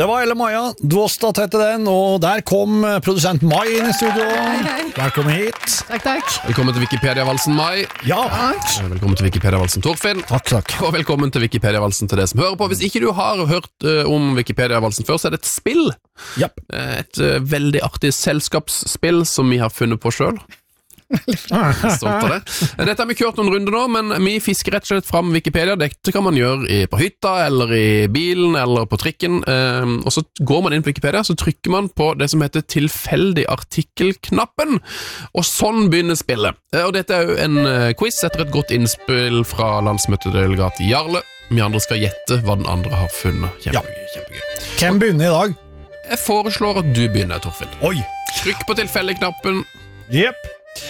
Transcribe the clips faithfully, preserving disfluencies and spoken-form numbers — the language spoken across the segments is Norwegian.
Det var Elle Maja, Dvostat heter den, og der kom produsent Mai inn i studio. Hei, hei. Velkommen hit. Takk, takk. Velkommen til Wikipedia-valsen, Mai. Ja. Takk. Velkommen til Wikipedia-valsen, Torfinn. Takk, takk. Og velkommen til Wikipedia-valsen til deg som hører på. Hvis ikke du har hørt uh, om Wikipedia-valsen før, så er det et spill. Japp. Uh, et uh, veldig artig selskapsspill som vi har funnet på selv. Stolt av det. Dette har vi kjørt noen runder nå, men vi fisker rett og slett fram Wikipedia. Dette kan man gjøre i, på hytta, eller i bilen, eller på trikken. Um, og så går man inn på Wikipedia, så trykker man på det som heter tilfeldig artikkelknappen, og sånn begynner spillet. Uh, og dette er jo en uh, quiz etter et godt innspill fra landsmøtedelegat Jarle. Vi andre skal gjette hva den andre har funnet. Kjempegøy, ja. kjempegøy. Hvem begynner i dag? Jeg foreslår at du begynner, Torfinn. Oi. Trykk på tilfeldig-knappen. Jepp.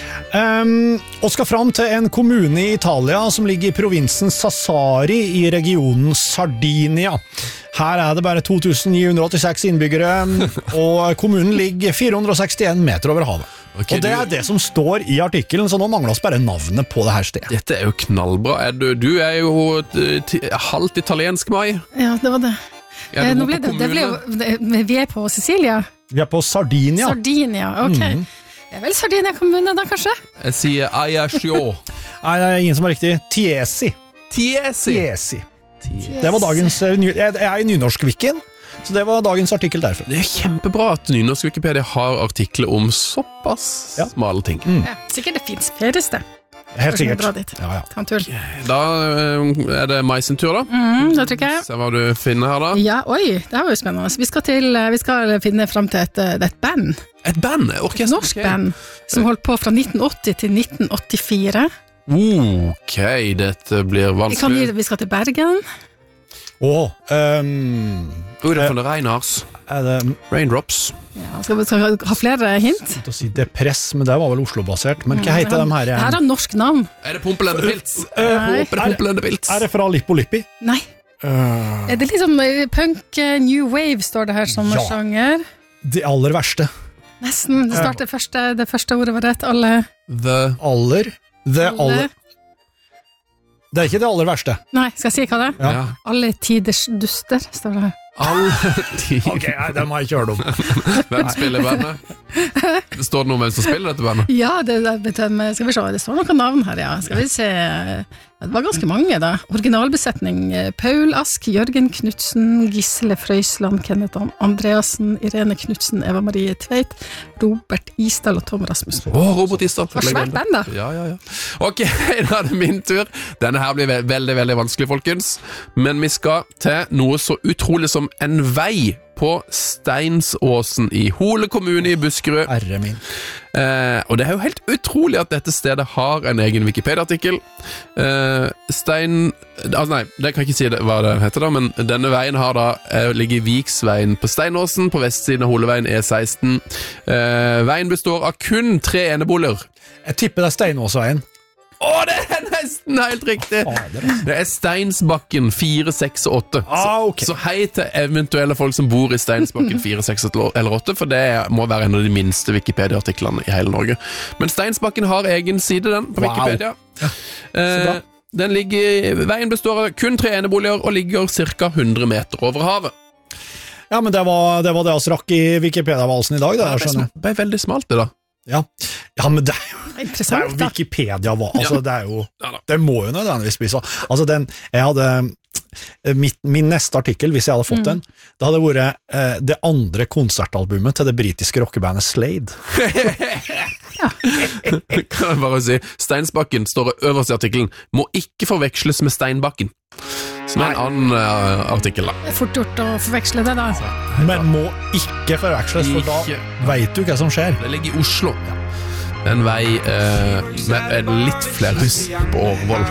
Um, og skal fram til en kommune i Italia som ligger i provinsen Sassari i regionen Sardinia. Her er det bare to tusen ni hundre åttiseks innbyggere, og kommunen ligger fire hundre sekstien meter over havet. Okay, og det er du... det som står i artikkelen, så nå mangler oss bare navnet på det her stedet. Dette er jo knallbra. Er du, du er jo t- halvt italiensk, Mai. Ja, det var det. Er Eh, du nå ble på det, det ble jo, kommune? det, vi er på Sicilia. Vi er på Sardinia. Sardinia, ok. Mhm. Det er vel Sardinia kommune da, kanskje? Jeg sier Ajaccio. Nei, det er ingen som er riktig. Tiesi. Tiesi. Tiesi. Det var dagens, eh, ny- jeg jeg er i nynorsk-wikken, så det var dagens artikkel derfra. Det er kjempebra at Nynorsk Wikipedia har artikler om såpass Ja. smale ting. Ja, sikkert det finnes feriested. Helt Kanskje vi sikkert. drar dit. Ja, ja. Ta en tur. Da øh, er det Mai sin tur, da. Mm, da trykker jeg. Se hva du finner her, da. Ja, oi, det var jo spennende. Vi skal, til, vi skal finne frem til et, et band, Et band? Orkester? norsk band, som holdt på fra nitten åtti til nitten åttifire. Ok, dette blir Vi, kan, vanskelig. gi- vi skal til Bergen. Åh, um, Oh, det er fra The Reinhards. er det Raindrops. Ja, skal vi skal ha flere hint? å si depress, men det var vel Oslo-basert. Men hva heter de her? Det her har norsk navn. Er det Pumpelende Pilz? Eh, Nei. Håper det er Pumpelende Pilz. Er det fra Lippo Lippi? Nei. Uh, Er det liksom eh, punk, eh, new wave står det her som Ja. sjanger? det aller verste. Nesten. Det, starter første, det første ordet var rett. Alle. The Aller. Det Alle. aller. Det er ikke det aller verste. Nei, skal jeg si hva det er? Ja. Ja. Alle tiders duster, står det her. Alle de Ok, nei, det må jeg ikke høre om. Hvem spiller bandet? Står det noe om hvem som spiller dette bandet? Ja, det, det, vet du, skal vi se, det står noen navn her, ja. Skal vi se. Ja, det var ganske mange, da. Originalbesetning. eh, Paul Ask, Jørgen Knudsen, Gisle Frøysland, Kenneth Andreassen, Irene Knudsen, Eva Marie Tveit, Robert Isdal og Tom Rasmussen. Å, Robert Isdal. Det var svært band, da. Ja, ja, ja. Ok, da er det min tur. Denne her blir ve- veldig, veldig vanskelig, folkens. Men vi skal til noe så utrolig som en vei på Steinsåsen i Hole kommune i Buskerud. Herre min. Eh, og det er jo helt utrolig at dette stedet har en egen Wikipedia-artikkel. Eh, Stein... Altså nei, det kan jeg ikke si det, hva det heter da, men denne veien har da eh, ligger Viksveien på Steinåsen, på vestsiden av Holeveien E seksten. Eh, veien består av kun tre eneboliger. Jeg tipper det er Steinåsveien. Å, det er nesten helt riktig! Det er Steinsbakken fire, seks og åtte. Ah, ok. Så hei til eventuelle folk som bor i Steinsbakken fire, seks eller åtte, for det må være en av de minste Wikipedia-artiklene i hele Norge. Men Steinsbakken har egen side, den, på Wow. Wikipedia. så bra. Eh, den ligger, veien består av kun tre eneboliger og ligger ca. hundre meter over havet. Ja, men det var det, var det oss rakk i Wikipedia-valsen i dag, det, Det jeg skjønner. ble veldig smalt, det da. Ja. ja, men det er jo, det er jo Interessant, da. Wikipedia, altså, det er jo, Ja da. det må jo nødvendigvis bli så. Altså, den, jeg hadde, mitt, min neste artikkel, hvis jeg hadde fått den, det hadde vært eh, det andre konsertalbumet til det britiske rockebandet Slade. Kan jeg bare si, Steinsbakken står det øverst i artikkelen, må ikke forveksles med Steinbakken. Som er en annen uh, artikkel da. Det er fort gjort å forveksle det, da. Men må ikke forveksles, for da Ikke. vet du hva som skjer. Det ligger i Oslo. En vei eh, med en litt flere hus på Årvoll.